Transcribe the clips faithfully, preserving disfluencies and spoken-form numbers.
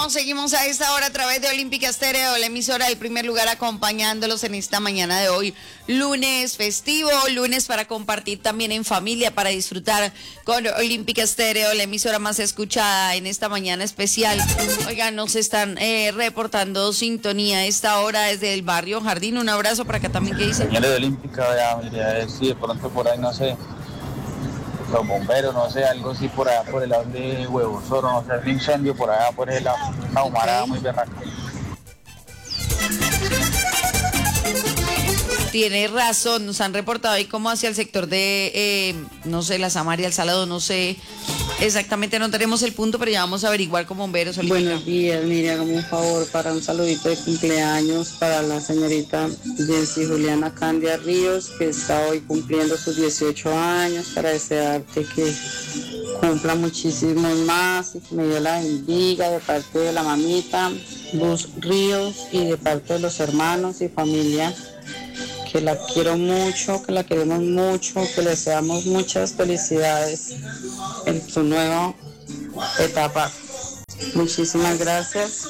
seguimos, seguimos a esta hora a través de Olímpica Estéreo, la emisora del primer lugar, acompañándolos en esta mañana de hoy, lunes festivo, lunes para compartir también en familia, para disfrutar con Olímpica Estéreo, la emisora más escuchada en esta mañana especial. Oigan, nos están eh, reportando sintonía a esta hora desde el barrio Jardín. Un abrazo para acá también, ¿qué dice? Señores de Olímpica, ya, ya, sí, de pronto por ahí, no sé, los bomberos, no sé, algo así por allá, por el lado de Huevos Oro, no sé, un incendio por allá, por ese lado, una humarada muy berraca. Tiene razón, nos han reportado ahí como hacia el sector de, eh, no sé, la Samaria, el Salado, no sé, exactamente no tenemos el punto, pero ya vamos a averiguar con bomberos. Olímpica. Buenos días, mire, hágame un favor para un saludito de cumpleaños para la señorita Jensi Juliana Candia Ríos, que está hoy cumpliendo sus dieciocho años, para desearte que cumpla muchísimos más y que me Dios la bendiga de parte de la mamita Luz Ríos y de parte de los hermanos y familia, que la quiero mucho, que la queremos mucho, que le deseamos muchas felicidades en su nueva etapa. Muchísimas gracias.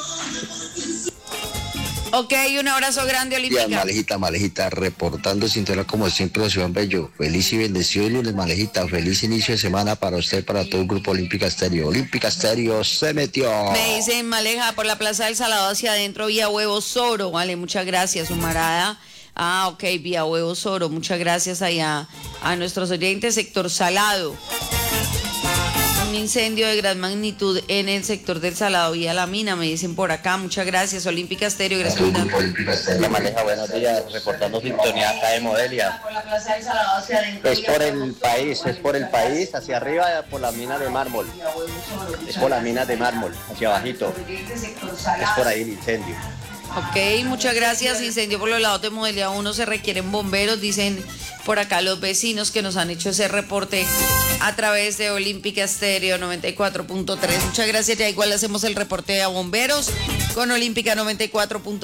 Ok, un abrazo grande, Olímpica. Ya, Malejita, Malejita, reportando sintonía como siempre, Ciudad Bello. Feliz y bendecido lunes, Malejita. Feliz inicio de semana para usted, para todo el grupo Olímpica Estéreo. Olímpica Estéreo se metió. Me dicen, Maleja, por la Plaza del Salado hacia adentro, vía Huevos Oro. Vale, muchas gracias, Humarada. Ah, ok, vía Huevos Oro. Muchas gracias allá a nuestros oyentes, sector Salado. Un incendio de gran magnitud en el sector del Salado, vía La Mina, me dicen por acá. Muchas gracias, Olímpica Estéreo. Gracias. La Maleja, buenos días, reportando sintonía acá de Modelia. Es por el país, es por el país, hacia arriba por la mina de mármol. Es por las minas de mármol, hacia abajito. Es por ahí el incendio. Ok, muchas gracias. Incendio por los lados de Modelia uno, se requieren bomberos, dicen por acá los vecinos que nos han hecho ese reporte a través de Olímpica Estéreo noventa y cuatro punto tres. Muchas gracias, ya igual hacemos el reporte a bomberos con Olímpica noventa y cuatro punto tres.